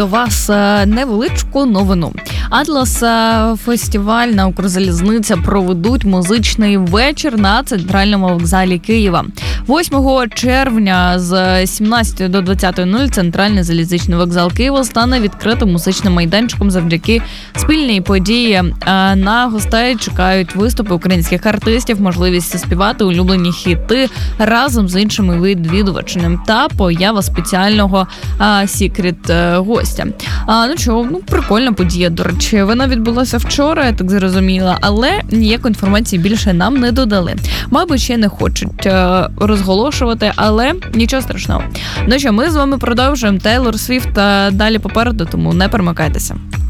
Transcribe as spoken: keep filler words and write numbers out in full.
До вас невеличку новину. Атлас фестиваль на Укрзалізниця проведуть музичний вечір на центральному вокзалі Києва. восьмого червня з сімнадцятої до двадцятої нуль центральний залізничний вокзал Києва стане відкритим музичним майданчиком завдяки спільній події. На гостей чекають виступи українських артистів, можливість співати улюблені хіти разом з іншими відвідувачами та поява спеціального сікрет гостя. А, ну що, ну прикольна подія, до речі. Вона відбулася вчора, я так зрозуміла, але ніякої інформації більше нам не додали. Мабуть, ще не хочуть е, розголошувати, але нічого страшного. Ну що, ми з вами продовжуємо. Тейлор Свіфт далі попереду, тому не перемикайтеся.